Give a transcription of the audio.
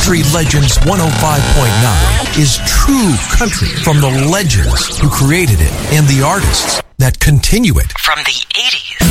Country Legends 105.9 is true country from the legends who created it and the artists that continue it. From the 80s.